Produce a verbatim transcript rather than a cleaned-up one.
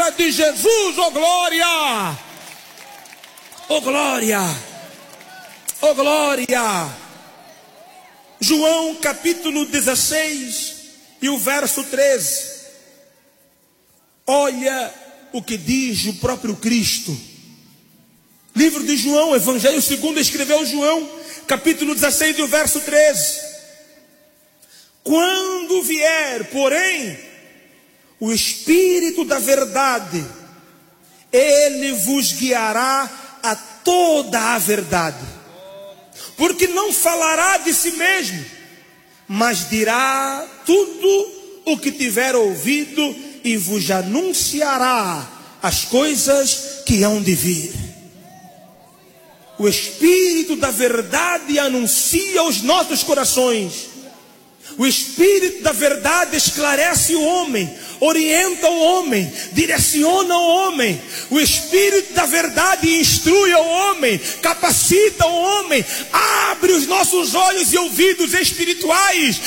glória de Jesus, oh glória, oh glória, oh glória. João capítulo dezesseis e o verso treze. Olha o que diz o próprio Cristo. Livro de João, Evangelho segundo escreveu João, capítulo dezesseis e o verso treze. Quando vier, porém, o Espírito da verdade, ele vos guiará a toda a verdade. Porque não falará de si mesmo, mas dirá tudo o que tiver ouvido e vos anunciará as coisas que hão de vir. O Espírito da verdade anuncia aos nossos corações. O Espírito da verdade esclarece o homem, orienta o homem, direciona o homem. O Espírito da verdade instrui o homem, capacita o homem, abre os nossos olhos e ouvidos espirituais